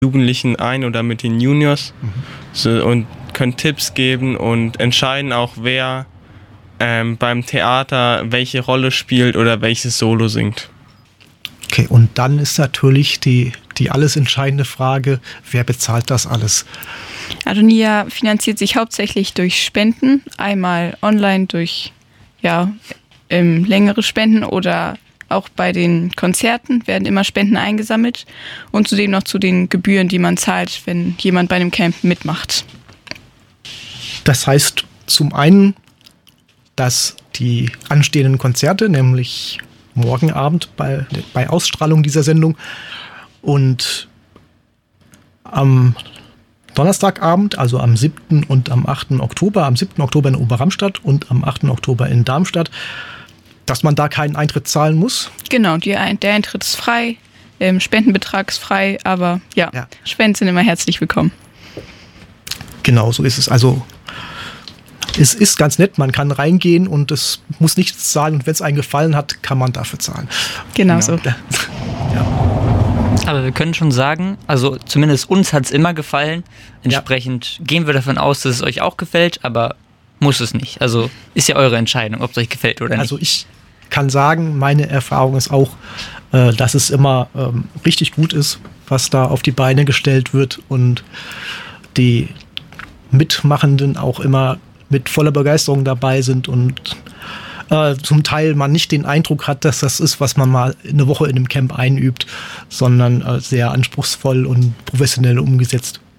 Jugendlichen ein oder mit den Juniors und können Tipps geben und entscheiden auch, wer beim Theater welche Rolle spielt oder welches Solo singt. Okay, und dann ist natürlich die alles entscheidende Frage, wer bezahlt das alles? Adonia finanziert sich hauptsächlich durch Spenden, einmal online durch längere Spenden oder auch bei den Konzerten werden immer Spenden eingesammelt und zudem noch zu den Gebühren, die man zahlt, wenn jemand bei einem Camp mitmacht. Das heißt zum einen, dass die anstehenden Konzerte, nämlich morgen Abend bei Ausstrahlung dieser Sendung und am Donnerstagabend, also am 7. und am 8. Oktober, am 7. Oktober in Oberramstadt und am 8. Oktober in Darmstadt, dass man da keinen Eintritt zahlen muss? Genau, der Eintritt ist frei, Spendenbetrag ist frei, aber Spenden sind immer herzlich willkommen. Genau, so ist es. Also es ist ganz nett, man kann reingehen und es muss nichts zahlen und wenn es einem gefallen hat, kann man dafür zahlen. Genau so. Aber wir können schon sagen, also zumindest uns hat es immer gefallen. Entsprechend gehen wir davon aus, dass es euch auch gefällt, aber muss es nicht. Also ist ja eure Entscheidung, ob es euch gefällt oder nicht. Also ich kann sagen, meine Erfahrung ist auch, dass es immer richtig gut ist, was da auf die Beine gestellt wird und die Mitmachenden auch immer mit voller Begeisterung dabei sind und zum Teil man nicht den Eindruck hat, dass das ist, was man mal eine Woche in einem Camp einübt, sondern sehr anspruchsvoll und professionell umgesetzt